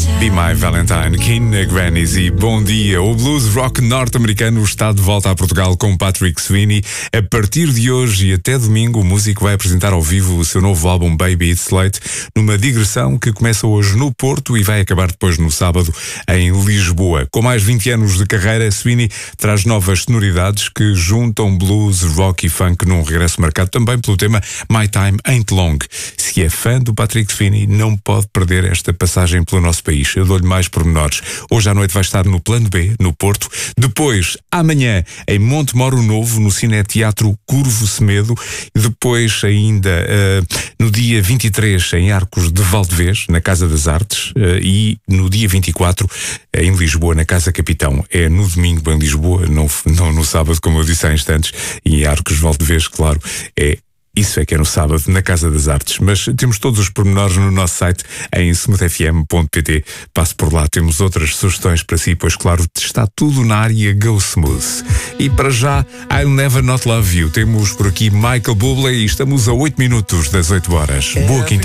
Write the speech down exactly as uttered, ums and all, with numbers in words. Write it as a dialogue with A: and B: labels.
A: Be My Valentine, King Grannies e bom dia. O blues rock norte-americano está de volta a Portugal com Patrick Sweeney. A partir de hoje e até domingo, o músico vai apresentar ao vivo o seu novo álbum Baby It's Late, numa digressão que começa hoje no Porto e vai acabar depois no sábado em Lisboa. Com mais vinte anos de carreira, Sweeney traz novas sonoridades que juntam blues, rock e funk num regresso marcado também pelo tema My Time Ain't Long. Se é fã do Patrick Sweeney, não pode perder esta passagem pelo nosso país. Eu dou-lhe mais pormenores. Hoje à noite vai estar no Plano B, no Porto. Depois, amanhã, em Montemoro Novo, no Cineteatro Curvo Semedo. Depois, ainda, uh, no dia vinte e três, em Arcos de Valdevez, na Casa das Artes. Uh, e no dia vinte e quatro, em Lisboa, na Casa Capitão. É no domingo em Lisboa, não, não no sábado, como eu disse há instantes. E em Arcos de Valdevez, claro, é Isso é que é no sábado, na Casa das Artes. Mas temos todos os pormenores no nosso site em smooth f m ponto p t. Passe por lá, temos outras sugestões para si, pois claro, está tudo na área Go Smooth. E para já, I'll Never Not Love You. Temos por aqui Michael Bublé e estamos a oito minutos das oito horas. Boa quinta.